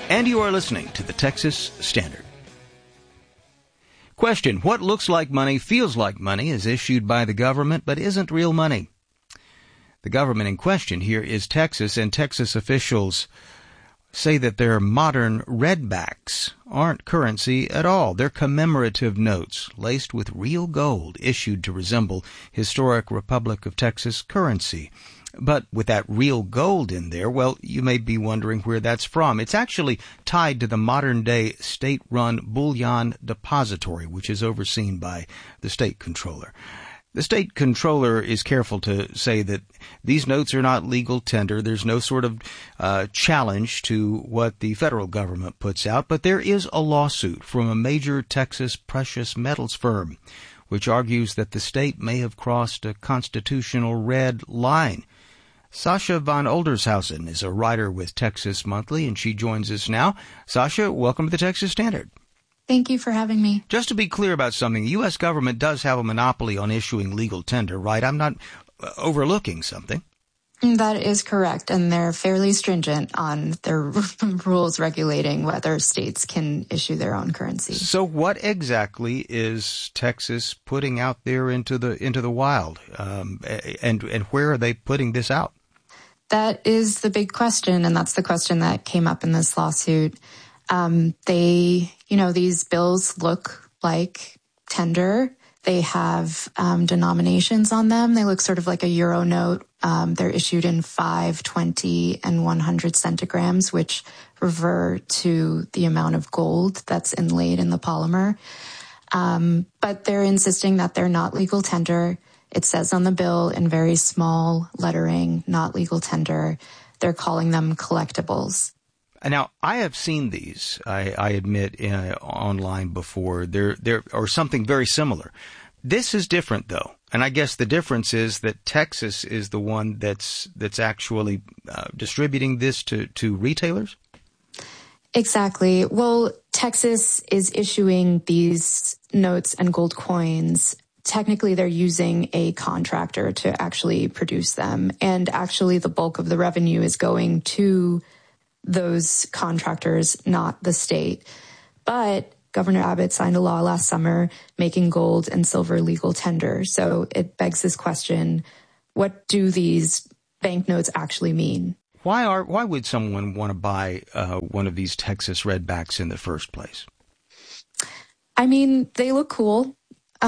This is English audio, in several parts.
And you are listening to the Texas Standard. Question: what looks like money, feels like money, is issued by the government but isn't real money? The government in question here is Texas, and Texas officials say that their modern redbacks aren't currency at all. They're commemorative notes laced with real gold issued to resemble historic Republic of Texas currency. But with that real gold in there, well, you may be wondering where that's from. It's actually tied to the modern-day state-run bullion depository, which is overseen by the state controller. The state controller is careful to say that these notes are not legal tender. There's no sort of challenge to what the federal government puts out, but there is a lawsuit from a major Texas precious metals firm, which argues that the state may have crossed a constitutional red line. Sasha von Oldershausen is a writer with Texas Monthly, and she joins us now. Sasha, welcome to the Texas Standard. Thank you for having me. Just to be clear about something, the U.S. government does have a monopoly on issuing legal tender, right? I'm not overlooking something. That is correct, and they're fairly stringent on their rules regulating whether states can issue their own currency. So what exactly is Texas putting out there into the wild, and where are they putting this out? That is the big question, and that's the question that came up in this lawsuit. These bills look like tender. They have denominations on them. They look sort of like a euro note. They're issued in 5, 20, and 100 centigrams, which revert to the amount of gold that's inlaid in the polymer. But they're insisting that they're not legal tender. It says on the bill in very small lettering, not legal tender. They're calling them collectibles. Now, I have seen these, I admit, online before. There or something very similar. This is different, though, and I guess the difference is that Texas is the one that's actually distributing this to retailers? Exactly. Well, Texas is issuing these notes and gold coins. Technically, they're using a contractor to actually produce them, and actually the bulk of the revenue is going to those contractors, not the state. But Governor Abbott signed a law last summer making gold and silver legal tender. So it begs this question, what do these banknotes actually mean? Why would someone want to buy one of these Texas redbacks in the first place? I mean, they look cool.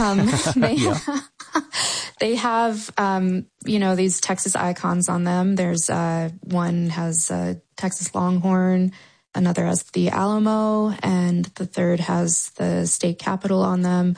They have, these Texas icons on them. There's one has a Texas Longhorn, another has the Alamo, and the third has the state capitol on them.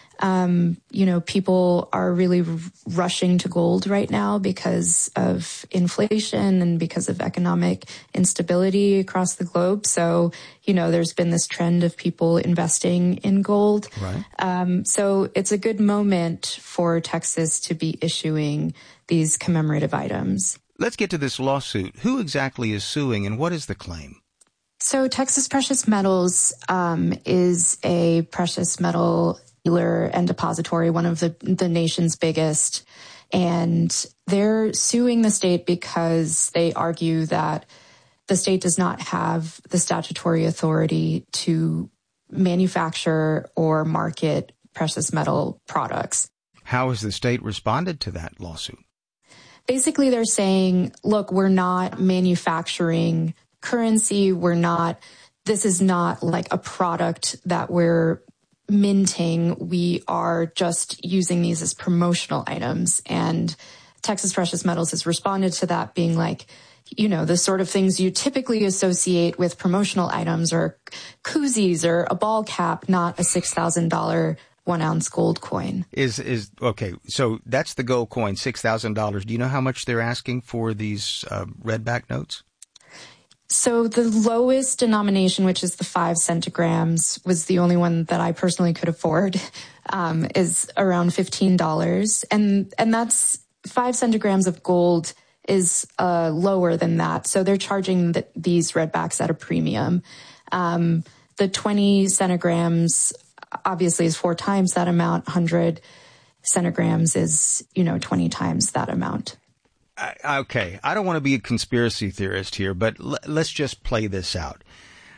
People are really rushing to gold right now because of inflation and because of economic instability across the globe. So, there's been this trend of people investing in gold. Right. So it's a good moment for Texas to be issuing these commemorative items. Let's get to this lawsuit. Who exactly is suing, and what is the claim? So Texas Precious Metals is a precious metal dealer and depository, one of the nation's biggest. And they're suing the state because they argue that the state does not have the statutory authority to manufacture or market precious metal products. How has the state responded to that lawsuit? Basically, they're saying, look, we're not manufacturing currency. This is not like a product that we're minting. We are just using these as promotional items. And Texas Precious Metals has responded to that being like, the sort of things you typically associate with promotional items are koozies or a ball cap, not a $6,000 1-ounce gold coin. Okay, so that's the gold coin, $6,000. Do you know how much they're asking for these redback notes? So the lowest denomination, which is the 5 centigrams, was the only one that I personally could afford, is around $15. And that's 5 centigrams of gold is lower than that. So they're charging these redbacks at a premium. The 20 centigrams obviously is 4 times that amount. 100 centigrams is, 20 times that amount. Okay, I don't want to be a conspiracy theorist here, but let's just play this out.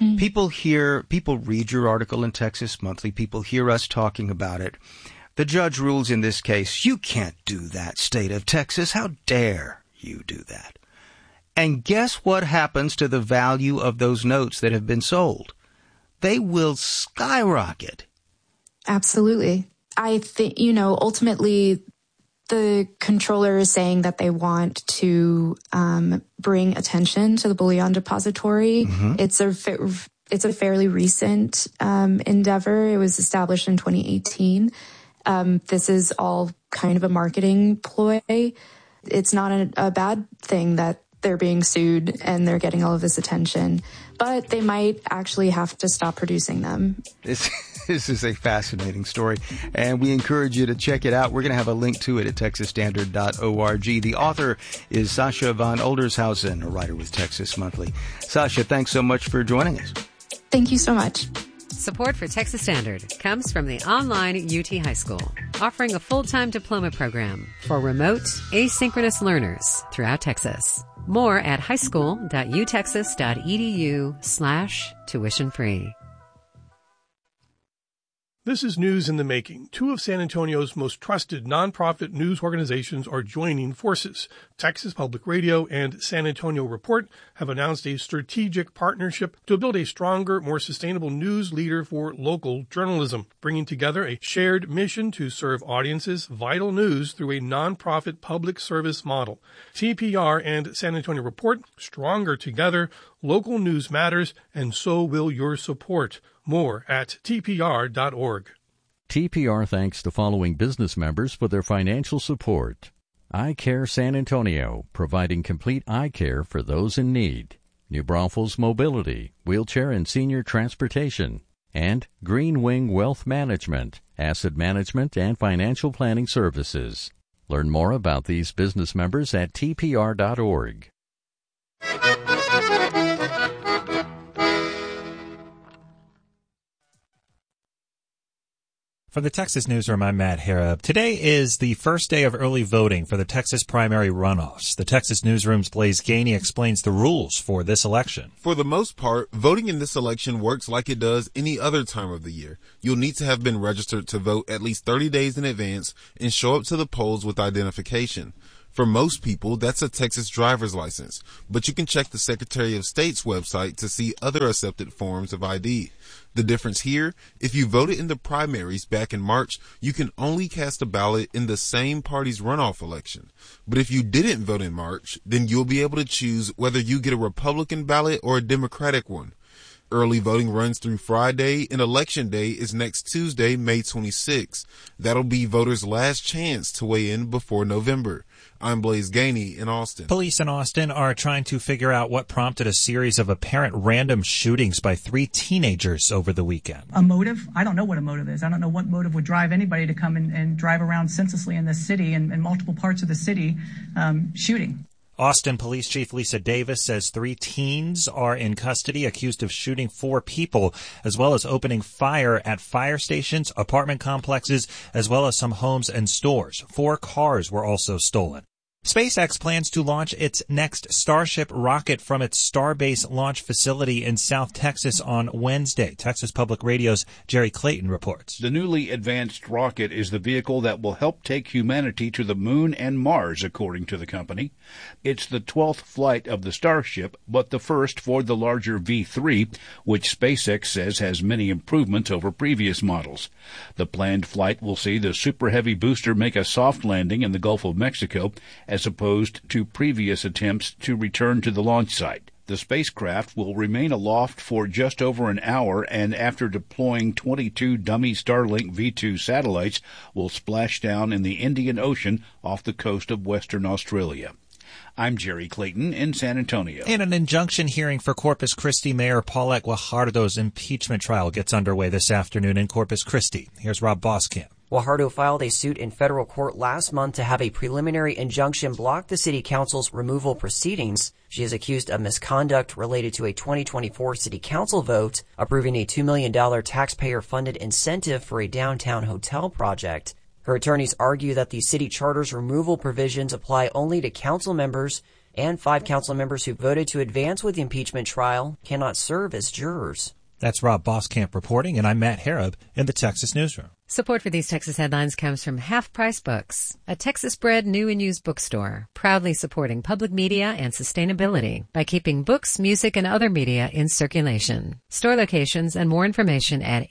People read your article in Texas Monthly. People hear us talking about it. The judge rules in this case, you can't do that, state of Texas. How dare you do that? And guess what happens to the value of those notes that have been sold? They will skyrocket. Absolutely. I think, ultimately the controller is saying that they want to bring attention to the bullion depository. Mm-hmm. It's a fairly recent endeavor. It was established in 2018. This is all kind of a marketing ploy. It's not a bad thing that they're being sued and they're getting all of this attention, but they might actually have to stop producing them. This is a fascinating story, and we encourage you to check it out. We're going to have a link to it at texasstandard.org. The author is Sasha von Oldershausen, a writer with Texas Monthly. Sasha, thanks so much for joining us. Thank you so much. Support for Texas Standard comes from the online UT High School, offering a full-time diploma program for remote, asynchronous learners throughout Texas. More at highschool.utexas.edu/tuition-free. This is news in the making. Two of San Antonio's most trusted nonprofit news organizations are joining forces. Texas Public Radio and San Antonio Report have announced a strategic partnership to build a stronger, more sustainable news leader for local journalism, bringing together a shared mission to serve audiences vital news through a nonprofit public service model. TPR and San Antonio Report, stronger together. Local news matters, and so will your support. More at tpr.org. TPR thanks the following business members for their financial support. Eye Care San Antonio, providing complete eye care for those in need. New Braunfels Mobility, wheelchair and senior transportation. And Green Wing Wealth Management, asset management and financial planning services. Learn more about these business members at tpr.org. From the Texas Newsroom, I'm Matt Harrop. Today is the first day of early voting for the Texas primary runoffs. The Texas Newsroom's Blaze Gainey explains the rules for this election. For the most part, voting in this election works like it does any other time of the year. You'll need to have been registered to vote at least 30 days in advance and show up to the polls with identification. For most people, that's a Texas driver's license, but you can check the Secretary of State's website to see other accepted forms of ID. The difference here, if you voted in the primaries back in March, you can only cast a ballot in the same party's runoff election. But if you didn't vote in March, then you'll be able to choose whether you get a Republican ballot or a Democratic one. Early voting runs through Friday, and Election Day is next Tuesday, May 26. That'll be voters' last chance to weigh in before November. I'm Blaze Gainey in Austin. Police in Austin are trying to figure out what prompted a series of apparent random shootings by 3 teenagers over the weekend. A motive? I don't know what a motive is. I don't know what motive would drive anybody to come and drive around senselessly in this city and in multiple parts of the city shooting. Austin Police Chief Lisa Davis says 3 teens are in custody accused of shooting 4 people, as well as opening fire at fire stations, apartment complexes, as well as some homes and stores. 4 cars were also stolen. SpaceX plans to launch its next Starship rocket from its Starbase launch facility in South Texas on Wednesday. Texas Public Radio's Jerry Clayton reports. The newly advanced rocket is the vehicle that will help take humanity to the moon and Mars, according to the company. It's the 12th flight of the Starship, but the first for the larger V3, which SpaceX says has many improvements over previous models. The planned flight will see the Super Heavy booster make a soft landing in the Gulf of Mexico, as opposed to previous attempts to return to the launch site. The spacecraft will remain aloft for just over an hour, and after deploying 22 dummy Starlink V2 satellites, will splash down in the Indian Ocean off the coast of Western Australia. I'm Jerry Clayton in San Antonio. And an injunction hearing for Corpus Christi Mayor Paulette Guajardo's impeachment trial gets underway this afternoon in Corpus Christi. Here's Rob Boskamp. Guajardo filed a suit in federal court last month to have a preliminary injunction block the city council's removal proceedings. She is accused of misconduct related to a 2024 city council vote approving a $2 million taxpayer-funded incentive for a downtown hotel project. Her attorneys argue that the city charter's removal provisions apply only to council members And 5 council members who voted to advance with the impeachment trial cannot serve as jurors. That's Rob Boskamp reporting, and I'm Matt Harab in the Texas Newsroom. Support for these Texas headlines comes from Half Price Books, a Texas-bred new and used bookstore, proudly supporting public media and sustainability by keeping books, music, and other media in circulation. Store locations and more information at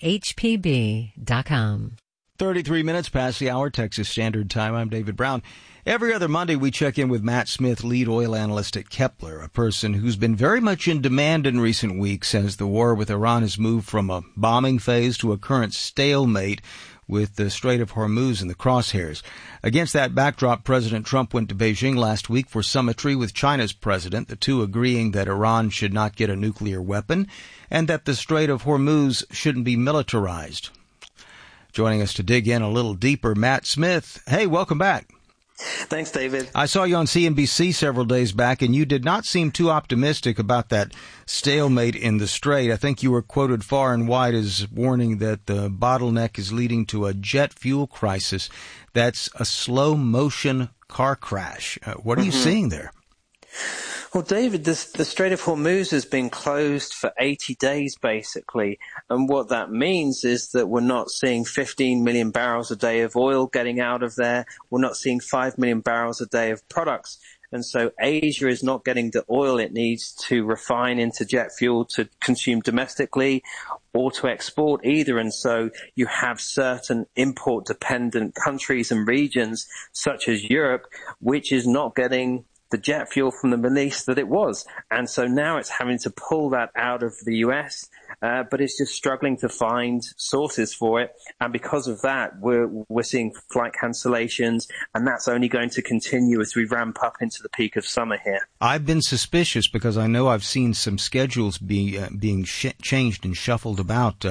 hpb.com. 33 minutes past the hour, Texas Standard Time. I'm David Brown. Every other Monday, we check in with Matt Smith, lead oil analyst at Kepler, a person who's been very much in demand in recent weeks as the war with Iran has moved from a bombing phase to a current stalemate with the Strait of Hormuz in the crosshairs. Against that backdrop, President Trump went to Beijing last week for summitry with China's president, the two agreeing that Iran should not get a nuclear weapon and that the Strait of Hormuz shouldn't be militarized. Joining us to dig in a little deeper, Matt Smith. Hey, welcome back. Thanks, David. I saw you on CNBC several days back, and you did not seem too optimistic about that stalemate in the Strait. I think you were quoted far and wide as warning that the bottleneck is leading to a jet fuel crisis. That's a slow-motion car crash. What are you seeing there? Well, David, the Strait of Hormuz has been closed for 80 days, basically. And what that means is that we're not seeing 15 million barrels a day of oil getting out of there. We're not seeing 5 million barrels a day of products. And so Asia is not getting the oil it needs to refine into jet fuel to consume domestically or to export either. And so you have certain import-dependent countries and regions, such as Europe, which is not getting the jet fuel from the Middle East that it was. And so now it's having to pull that out of the US, but it's just struggling to find sources for it. And because of that, we're seeing flight cancellations, and that's only going to continue as we ramp up into the peak of summer here. I've been suspicious because I know I've seen some schedules being changed and shuffled about,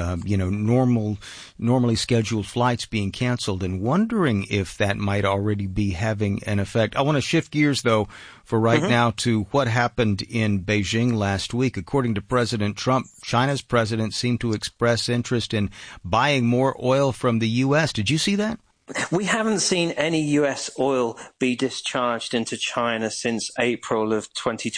normally scheduled flights being canceled, and wondering if that might already be having an effect. I want to shift gears, though, for right now to what happened in Beijing last week. According to President Trump, China's president seemed to express interest in buying more oil from the U.S. Did you see that? We haven't seen any U.S. oil be discharged into China since April of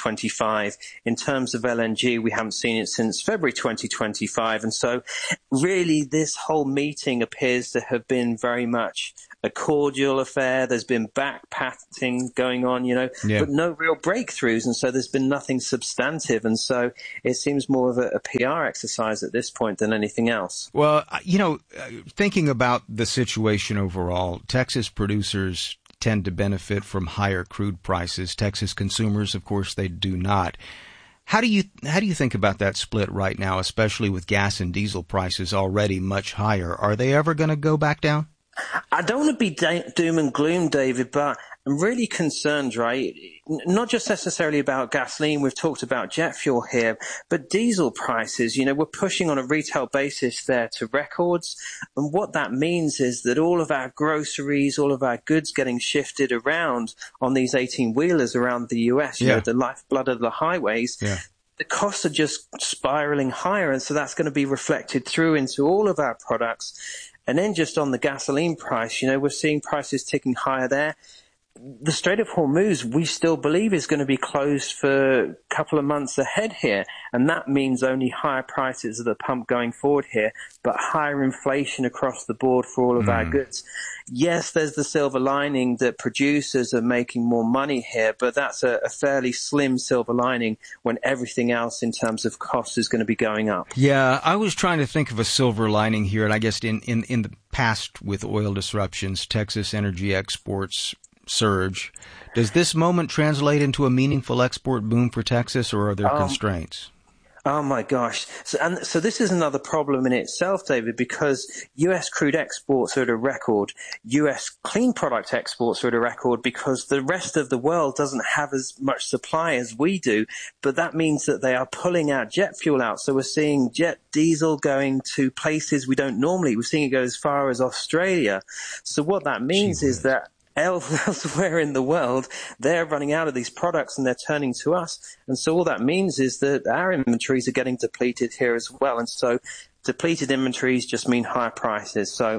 2025. In terms of LNG, we haven't seen it since February 2025. And so really this whole meeting appears to have been very much a cordial affair. There's been back-patting going on, but no real breakthroughs. And so there's been nothing substantive. And so it seems more of a PR exercise at this point than anything else. Well, thinking about the situation overall, Texas producers tend to benefit from higher crude prices. Texas consumers, of course, they do not. How do you think about that split right now, especially with gas and diesel prices already much higher? Are they ever going to go back down? I don't want to be doom and gloom, David, but I'm really concerned, right? Not just necessarily about gasoline. We've talked about jet fuel here, but diesel prices, we're pushing on a retail basis there to records. And what that means is that all of our groceries, all of our goods getting shifted around on these 18-wheelers around the U.S., the lifeblood of the highways. Yeah. The costs are just spiraling higher. And so that's going to be reflected through into all of our products. And then just on the gasoline price, we're seeing prices ticking higher there. The Strait of Hormuz, we still believe, is going to be closed for a couple of months ahead here. And that means only higher prices at the pump going forward here, but higher inflation across the board for all of our goods. Yes, there's the silver lining that producers are making more money here, but that's a fairly slim silver lining when everything else in terms of cost is going to be going up. Yeah, I was trying to think of a silver lining here, and I guess in the past with oil disruptions, Texas energy exports surge. Does this moment translate into a meaningful export boom for Texas, or are there constraints? Oh my gosh. So this is another problem in itself, David, because U.S. crude exports are at a record. U.S. clean product exports are at a record because the rest of the world doesn't have as much supply as we do. But that means that they are pulling our jet fuel out. So we're seeing jet diesel going to places we don't normally. We're seeing it go as far as Australia. So what that means is that elsewhere in the world, they're running out of these products and they're turning to us. And so all that means is that our inventories are getting depleted here as well. And so depleted inventories just mean higher prices. So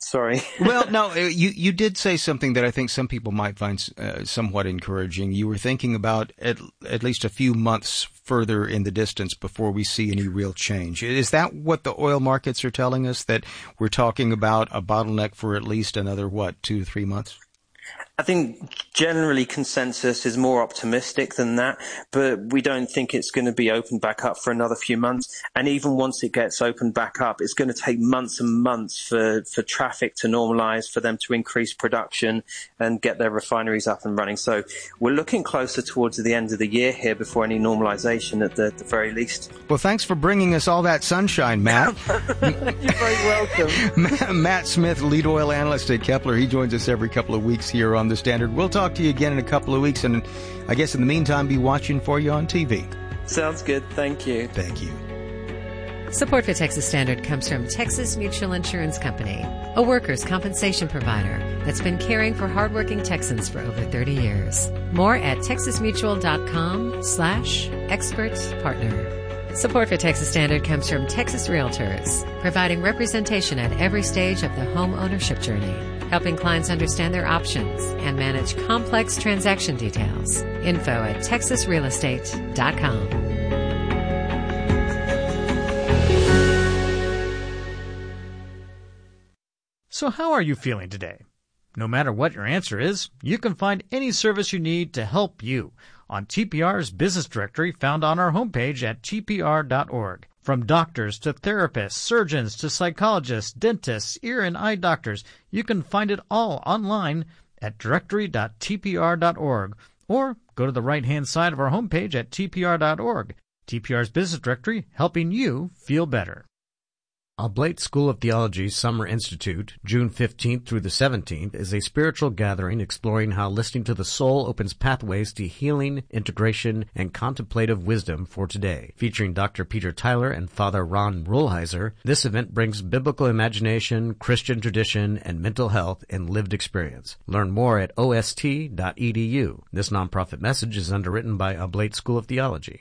Sorry. Well, no, you did say something that I think some people might find somewhat encouraging. You were thinking about at least a few months further in the distance before we see any real change. Is that what the oil markets are telling us, that we're talking about a bottleneck for at least another, 2 to 3 months? I think generally consensus is more optimistic than that, but we don't think it's going to be opened back up for another few months. And even once it gets opened back up, it's going to take months and months for traffic to normalize, for them to increase production and get their refineries up and running. So we're looking closer towards the end of the year here before any normalization at the very least. Well, thanks for bringing us all that sunshine, Matt. You're very welcome. Matt Smith, lead oil analyst at Kepler. He joins us every couple of weeks here on The Standard. We'll talk to you again in a couple of weeks, and I guess in the meantime, be watching for you on TV. Sounds good. Thank you. Thank you. Support for Texas Standard comes from Texas Mutual Insurance Company, a workers' compensation provider that's been caring for hardworking Texans for over 30 years. More at texasmutual.com/expert partner. Support for Texas Standard comes from Texas Realtors, providing representation at every stage of the home ownership journey, helping clients understand their options and manage complex transaction details. Info at texasrealestate.com. So how are you feeling today? No matter what your answer is, you can find any service you need to help you on TPR's business directory found on our homepage at tpr.org. From doctors to therapists, surgeons to psychologists, dentists, ear and eye doctors, you can find it all online at directory.tpr.org, or go to the right-hand side of our homepage at tpr.org. TPR's business directory, helping you feel better. Oblate School of Theology Summer Institute, June 15th through the 17th, is a spiritual gathering exploring how listening to the soul opens pathways to healing, integration, and contemplative wisdom for today. Featuring Dr. Peter Tyler and Father Ron Rolheiser, this event brings biblical imagination, Christian tradition, and mental health and lived experience. Learn more at ost.edu. This nonprofit message is underwritten by Oblate School of Theology.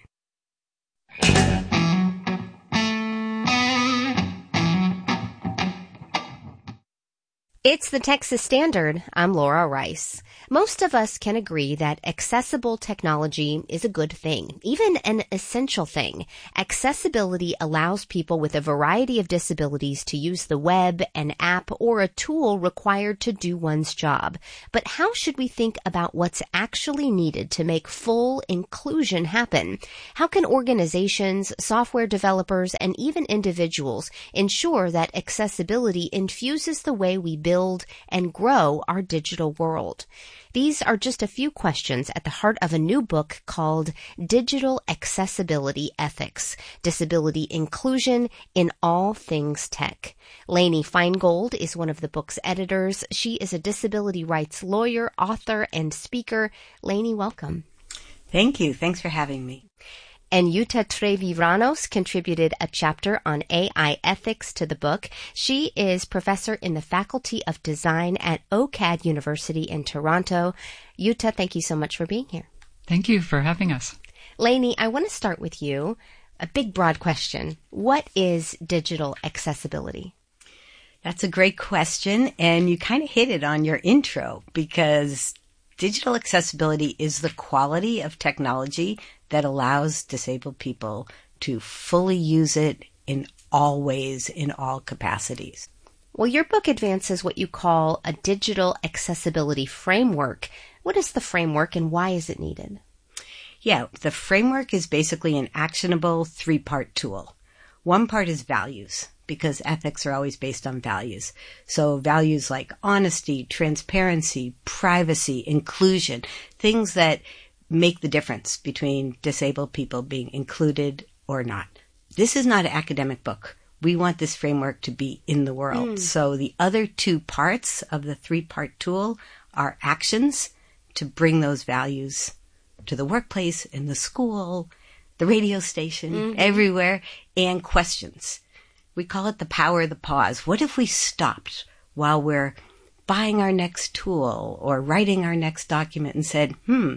It's the Texas Standard. I'm Laura Rice. Most of us can agree that accessible technology is a good thing, even an essential thing. Accessibility allows people with a variety of disabilities to use the web, an app, or a tool required to do one's job. But how should we think about what's actually needed to make full inclusion happen? How can organizations, software developers, and even individuals ensure that accessibility infuses the way we build and grow our digital world? These are just a few questions at the heart of a new book called Digital Accessibility Ethics, Disability Inclusion in All Things Tech. Lainey Feingold is one of the book's editors. She is a disability rights lawyer, author, and speaker. Lainey, welcome. Thank you. Thanks for having me. And Yuta Trevi-Ranos contributed a chapter on AI ethics to the book. She is professor in the Faculty of Design at OCAD University in Toronto. Yuta, thank you so much for being here. Thank you for having us. Lainey, I want to start with you. A big, broad question. What is digital accessibility? That's a great question, and you kind of hit it on your intro, because digital accessibility is the quality of technology that allows disabled people to fully use it in all ways, in all capacities. Well, your book advances what you call a digital accessibility framework. What is the framework and why is it needed? Yeah, the framework is basically an actionable 3-part tool. One part is values, because ethics are always based on values. So values like honesty, transparency, privacy, inclusion, things that make the difference between disabled people being included or not. This is not an academic book. We want this framework to be in the world. So the other 2 parts of the 3-part tool are actions to bring those values to the workplace, in the school, the radio station, everywhere, and questions. We call it the power of the pause. What if we stopped while we're buying our next tool or writing our next document and said,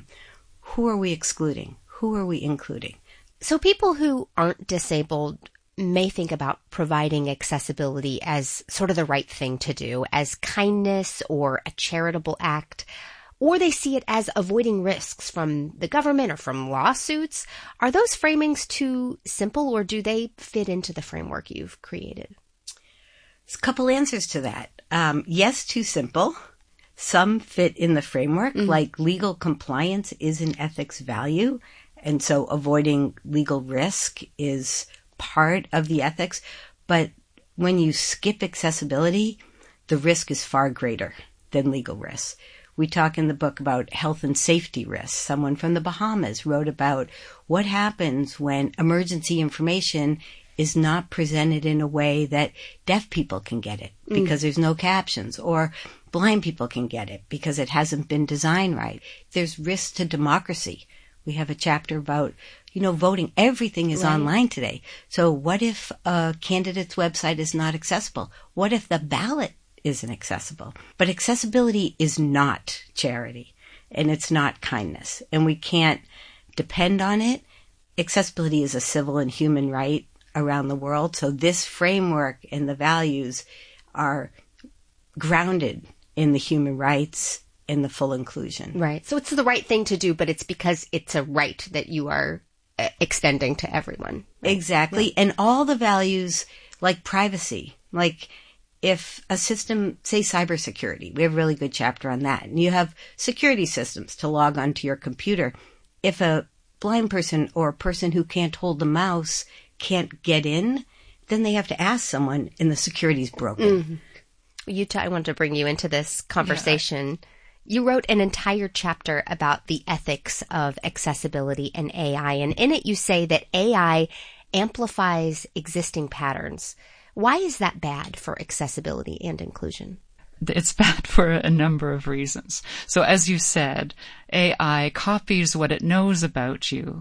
who are we excluding? Who are we including? So people who aren't disabled may think about providing accessibility as sort of the right thing to do, as kindness or a charitable act, or they see it as avoiding risks from the government or from lawsuits. Are those framings too simple, or do they fit into the framework you've created? There's a couple answers to that. Yes, too simple. Some fit in the framework, like legal compliance is an ethics value, and so avoiding legal risk is part of the ethics. But when you skip accessibility, the risk is far greater than legal risks. We talk in the book about health and safety risks. Someone from the Bahamas wrote about what happens when emergency information is not presented in a way that deaf people can get it because there's no captions, or blind people can get it because it hasn't been designed right. There's risk to democracy. We have a chapter about, voting. Everything is online today. So what if a candidate's website is not accessible? What if the ballot isn't accessible? But accessibility is not charity, and it's not kindness, and we can't depend on it. Accessibility is a civil and human right around the world. So this framework and the values are grounded in the human rights and the full inclusion. Right. So it's the right thing to do, but it's because it's a right that you are extending to everyone. Right? Exactly. Yeah. And all the values, like privacy, like if a system, say cybersecurity, we have a really good chapter on that, and you have security systems to log onto your computer. If a blind person or a person who can't hold the mouse can't get in, then they have to ask someone, and the security's broken. Yuta, I want to bring you into this conversation. You wrote an entire chapter about the ethics of accessibility and AI, and in it you say that AI amplifies existing patterns. Why is that bad for accessibility and inclusion? It's bad for a number of reasons. So as you said, AI copies what it knows about you,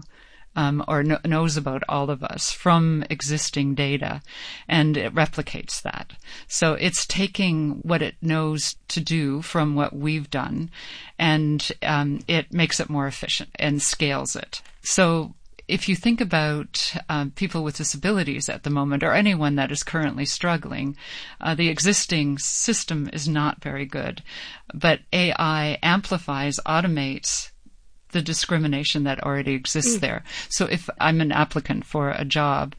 or knows about all of us from existing data, and it replicates that. So it's taking what it knows to do from what we've done, and it makes it more efficient and scales it. So if you think about people with disabilities at the moment, or anyone that is currently struggling, the existing system is not very good. But AI amplifies, automates the discrimination that already exists there. So if I'm an applicant for a job,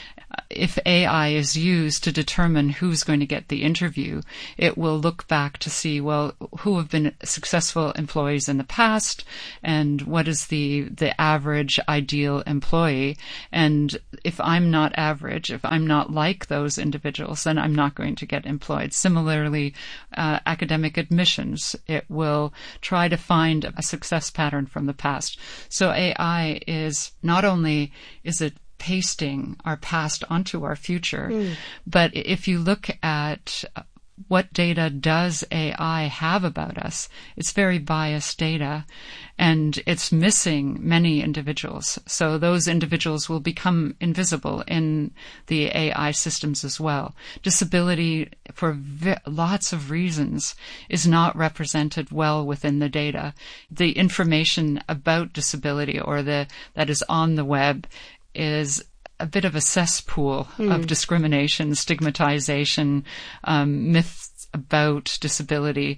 if AI is used to determine who's going to get the interview, it will look back to see, well, who have been successful employees in the past, and what is the average ideal employee. And if I'm not average, if I'm not like those individuals, then I'm not going to get employed. Similarly, academic admissions, it will try to find a success pattern from the past. So AI is not only is it pasting our past onto our future, but if you look at what data does AI have about us, it's very biased data, and it's missing many individuals. So those individuals will become invisible in the AI systems as well. Disability, for lots of reasons, is not represented well within the data. The information about disability, or that is on the web, is a bit of a cesspool of discrimination, stigmatization, myths about disability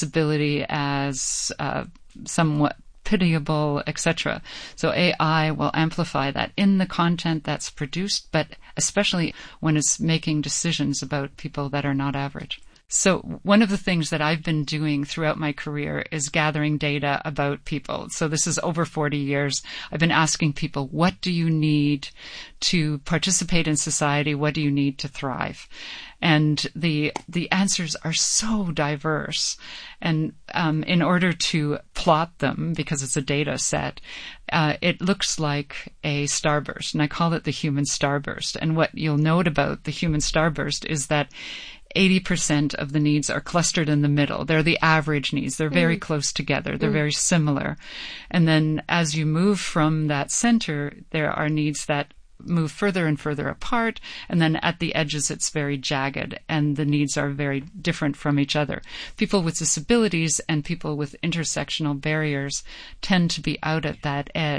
as somewhat pitiable, etc. So AI will amplify that in the content that's produced, but especially when it's making decisions about people that are not average. So one of the things that I've been doing throughout my career is gathering data about people. So this is over 40 years. I've been asking people, what do you need to participate in society? What do you need to thrive? And the answers are so diverse. And in order to plot them, because it's a data set, it looks like a starburst. And I call it the human starburst. And what you'll note about the human starburst is that 80% of the needs are clustered in the middle. They're the average needs. They're very close together. They're very similar. And then as you move from that center, there are needs that move further and further apart. And then at the edges, it's very jagged, and the needs are very different from each other. People with disabilities and people with intersectional barriers tend to be out at that edge.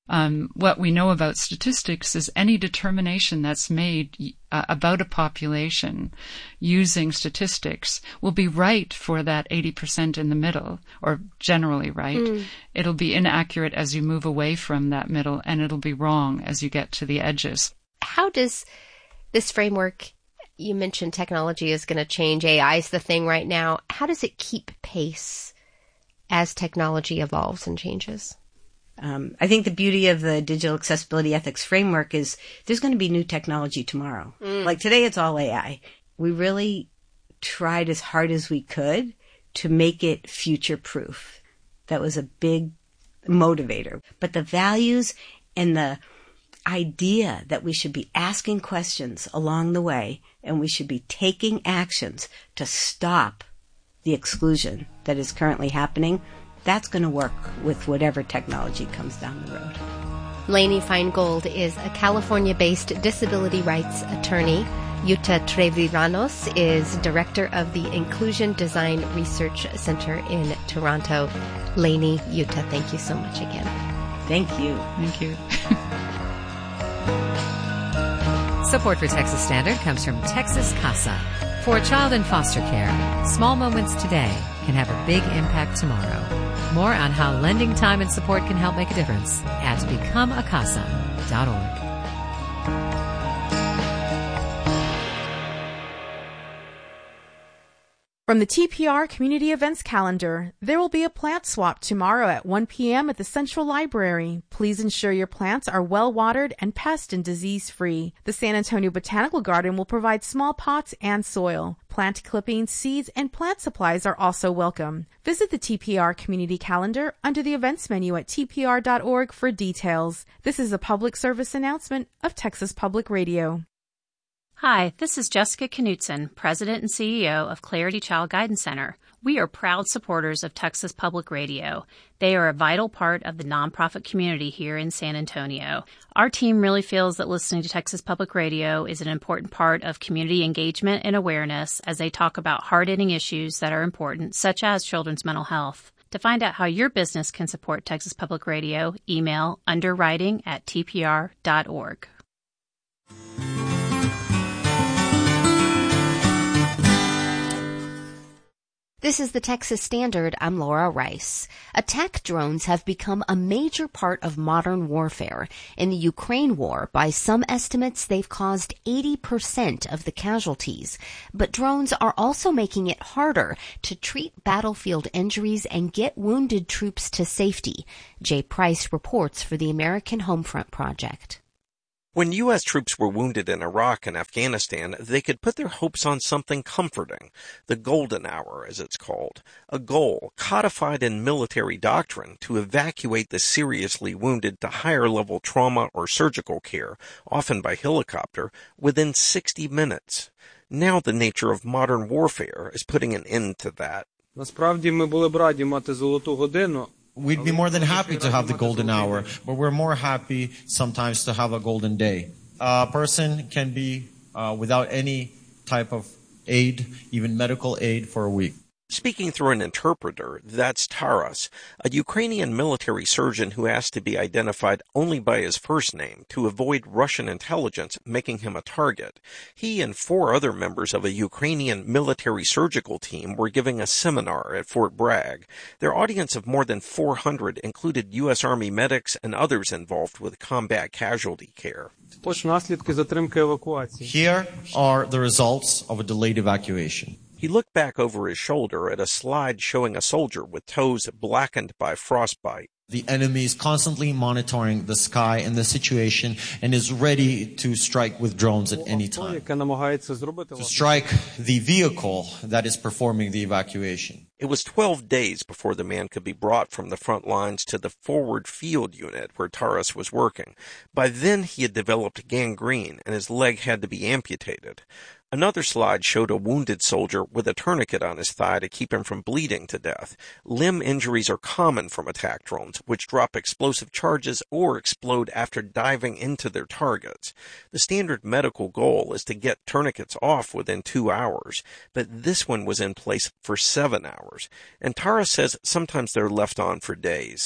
What we know about statistics is any determination that's made about a population using statistics will be right for that 80% in the middle, or generally right. It'll be inaccurate as you move away from that middle, and it'll be wrong as you get to the edges. How does this framework, you mentioned technology is going to change, AI is the thing right now, how does it keep pace as technology evolves and changes? I think the beauty of the digital accessibility ethics framework is there's going to be new technology tomorrow. Like today, it's all AI. We really tried as hard as we could to make it future-proof. That was a big motivator. But the values and the idea that we should be asking questions along the way and we should be taking actions to stop the exclusion that is currently happening, that's going to work with whatever technology comes down the road. Lainey Feingold is a California-based disability rights attorney. Yuta Trevillanos is director of the Inclusion Design Research Center in Toronto. Lainey, Yuta, thank you so much again. Thank you. Thank you. Support for Texas Standard comes from Texas CASA. For a child in foster care, small moments today can have a big impact tomorrow. More on how lending time and support can help make a difference at becomeacasa.org. From the TPR Community Events Calendar, there will be a plant swap tomorrow at 1 p.m. at the Central Library. Please ensure your plants are well watered and pest and disease free. The San Antonio Botanical Garden will provide small pots and soil. Plant clippings, seeds, and plant supplies are also welcome. Visit the TPR Community Calendar under the events menu at tpr.org for details. This is a public service announcement of Texas Public Radio. Hi, this is Jessica Knutson, President and CEO of Clarity Child Guidance Center. We are proud supporters of Texas Public Radio. They are a vital part of the nonprofit community here in San Antonio. Our team really feels that listening to Texas Public Radio is an important part of community engagement and awareness as they talk about hard-hitting issues that are important, such as children's mental health. To find out how your business can support Texas Public Radio, email underwriting@tpr.org. This is the Texas Standard. I'm Laura Rice. Attack drones have become a major part of modern warfare. In the Ukraine war, by some estimates, they've caused 80% of the casualties. But drones are also making it harder to treat battlefield injuries and get wounded troops to safety. Jay Price reports for the American Homefront Project. When U.S. troops were wounded in Iraq and Afghanistan, they could put their hopes on something comforting, the golden hour, as it's called, a goal codified in military doctrine to evacuate the seriously wounded to higher-level trauma or surgical care, often by helicopter, within 60 minutes. Now the nature of modern warfare is putting an end to that. Насправді ми були б раді мати золоту годину. We'd be more than happy to have the golden hour, but we're more happy sometimes to have a golden day. A person can be without any type of aid, even medical aid, for a week. Speaking through an interpreter, that's Taras, a Ukrainian military surgeon who asked to be identified only by his first name to avoid Russian intelligence making him a target. He and 4 other members of a Ukrainian military surgical team were giving a seminar at Fort Bragg. Their audience of more than 400 included U.S. Army medics and others involved with combat casualty care. Here are the results of a delayed evacuation. He looked back over his shoulder at a slide showing a soldier with toes blackened by frostbite. The enemy is constantly monitoring the sky and the situation and is ready to strike with drones at any time. To strike the vehicle that is performing the evacuation. It was 12 days before the man could be brought from the front lines to the forward field unit where Taras was working. By then he had developed gangrene and his leg had to be amputated. Another slide showed a wounded soldier with a tourniquet on his thigh to keep him from bleeding to death. Limb injuries are common from attack drones, which drop explosive charges or explode after diving into their targets. The standard medical goal is to get tourniquets off within 2 hours, but this one was in place for 7 hours. And Taras says sometimes they're left on for days.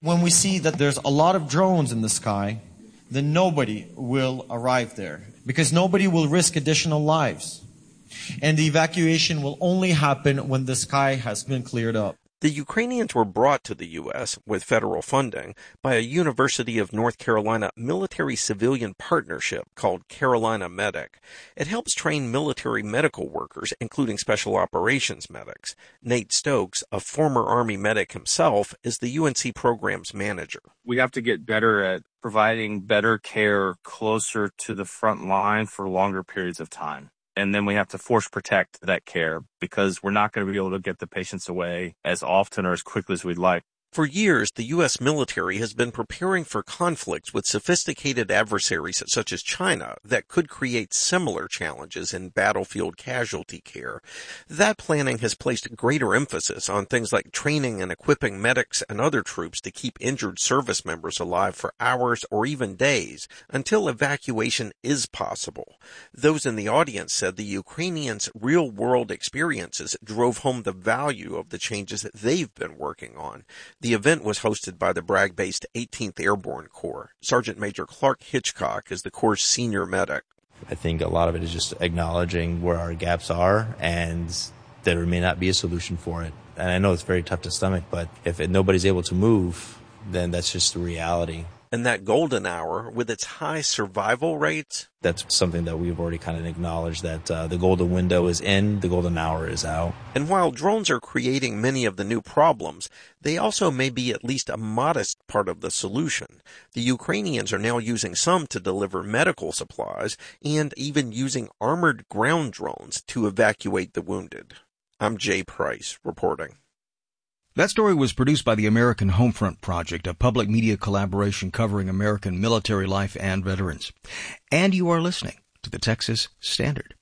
When we see that there's a lot of drones in the sky, then nobody will arrive there because nobody will risk additional lives. And the evacuation will only happen when the sky has been cleared up. The Ukrainians were brought to the U.S. with federal funding by a University of North Carolina military-civilian partnership called Carolina Medic. It helps train military medical workers, including special operations medics. Nate Stokes, a former Army medic himself, is the UNC program's manager. We have to get better at providing better care closer to the front line for longer periods of time. And then we have to force protect that care because we're not going to be able to get the patients away as often or as quickly as we'd like. For years, the U.S. military has been preparing for conflicts with sophisticated adversaries such as China that could create similar challenges in battlefield casualty care. That planning has placed greater emphasis on things like training and equipping medics and other troops to keep injured service members alive for hours or even days until evacuation is possible. Those in the audience said the Ukrainians' real-world experiences drove home the value of the changes that they've been working on. The event was hosted by the Bragg-based 18th Airborne Corps. Sergeant Major Clark Hitchcock is the Corps' senior medic. I think a lot of it is just acknowledging where our gaps are and there may not be a solution for it. And I know it's very tough to stomach, but if nobody's able to move, then that's just the reality. And that golden hour, with its high survival rates, that's something that we've already kind of acknowledged, that the golden window is in, the golden hour is out. And while drones are creating many of the new problems, they also may be at least a modest part of the solution. The Ukrainians are now using some to deliver medical supplies and even using armored ground drones to evacuate the wounded. I'm Jay Price reporting. That story was produced by the American Homefront Project, a public media collaboration covering American military life and veterans. And you are listening to the Texas Standard.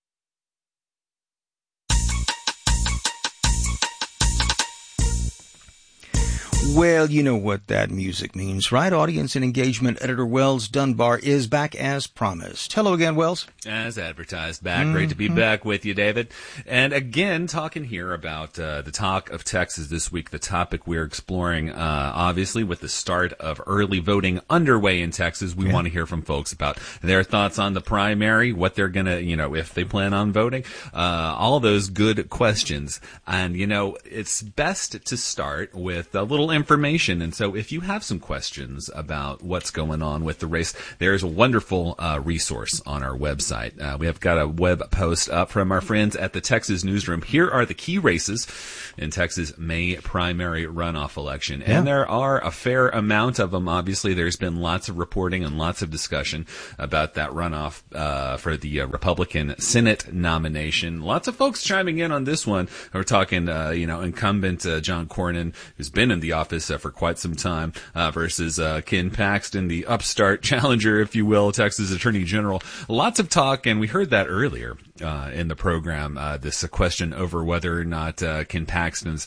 Well, you know what that music means, right? Audience and engagement editor Wells Dunbar is back as promised. Hello again, Wells. As advertised, back. Great to be back with you, David. And again, talking here about the talk of Texas this week, the topic we're exploring, obviously, with the start of early voting underway in Texas. We want to hear from folks about their thoughts on the primary, what they're going to, if they plan on voting, all those good questions. And, it's best to start with a little information. And so if you have some questions about what's going on with the race, there's a wonderful resource on our website. We have got a web post up from our friends at the Texas Newsroom. Here are the key races in Texas May primary runoff election. And there are a fair amount of them. Obviously, there's been lots of reporting and lots of discussion about that runoff for the Republican Senate nomination. Lots of folks chiming in on this one. We're talking, incumbent John Cornyn, who's been in the office for quite some time, versus Ken Paxton, the upstart challenger, if you will, Texas Attorney General. Lots of talk, and we heard that earlier in the program, this question over whether or not Ken Paxton's,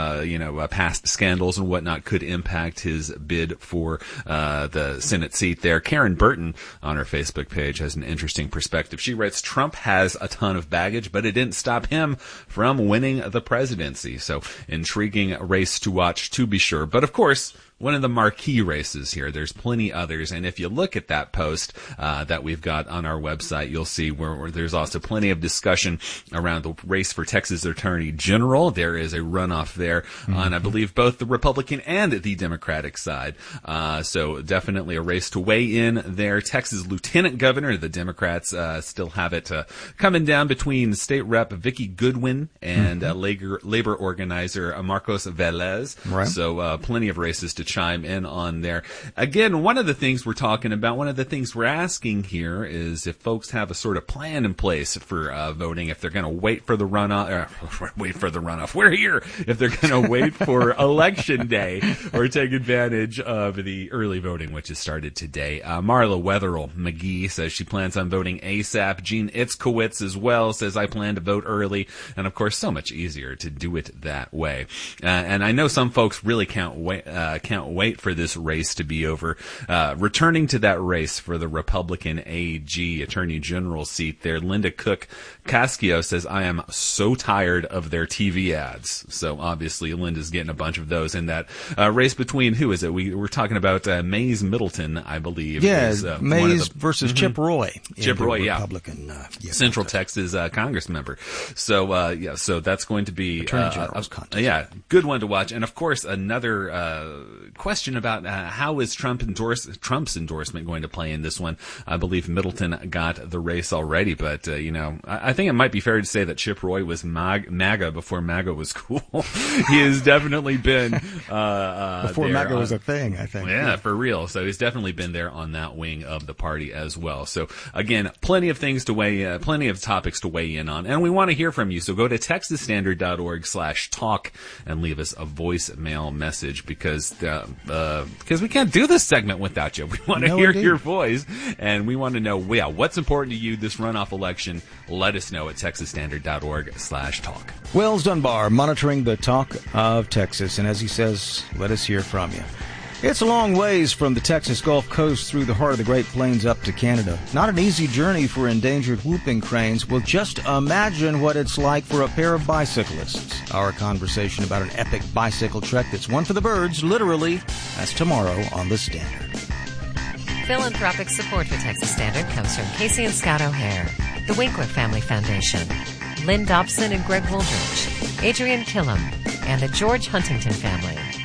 past scandals and whatnot could impact his bid for the Senate seat there. Karen Burton on her Facebook page has an interesting perspective. She writes, Trump has a ton of baggage, but it didn't stop him from winning the presidency. So intriguing race to watch, to be sure. But of course, one of the marquee races here. There's plenty others. And if you look at that post that we've got on our website, you'll see where there's also plenty of discussion around the race for Texas Attorney General. There is a runoff there on, I believe, both the Republican and the Democratic side. So definitely a race to weigh in there. Texas Lieutenant Governor, the Democrats still have it coming down between State Rep Vicki Goodwin and labor organizer Marcos Velez. Right. So plenty of races to chime in on there. Again, one of the things we're talking about, one of the things we're asking here is if folks have a sort of plan in place for voting, if they're going to wait for the runoff. We're here. If they're going to wait for Election Day or take advantage of the early voting, which has started today. Marla Wetherill McGee says she plans on voting ASAP. Gene Itzkowitz as well says, I plan to vote early. And of course, so much easier to do it that way. And I know some folks really can't can't wait for this race to be over. Returning to that race for the Republican AG Attorney General seat there, Linda Cook Cascio says, I am so tired of their TV ads. So obviously Linda's getting a bunch of those in that race between, who is it? We're talking about Mays Middleton, I believe. Yeah, is, Mays versus Chip Roy. Chip Roy, Republican, Central Texas Congress member. So, so that's going to be Attorney General's contest. Yeah, good one to watch. And of course, another question about how is Trump's endorsement going to play in this one? I believe Middleton got the race already, but I think it might be fair to say that Chip Roy was MAGA before MAGA was cool. He has definitely been before MAGA was a thing, I think. Yeah, for real. So he's definitely been there on that wing of the party as well. So again, plenty of things to weigh, plenty of topics to weigh in on, and we want to hear from you. So go to texasstandard.org/talk and leave us a voicemail message because we can't do this segment without you. We want to hear your voice, and we want to know, what's important to you this runoff election. Let us know at texasstandard.org/talk. Wells Dunbar monitoring the talk of Texas, and as he says, let us hear from you. It's a long ways from the Texas Gulf Coast through the heart of the Great Plains up to Canada. Not an easy journey for endangered whooping cranes. Well, just imagine what it's like for a pair of bicyclists. Our conversation about an epic bicycle trek that's one for the birds, literally. That's tomorrow on The Standard. Philanthropic support for Texas Standard comes from Casey and Scott O'Hare, the Winkler Family Foundation, Lynn Dobson and Greg Woolridge, Adrian Killam, and the George Huntington family.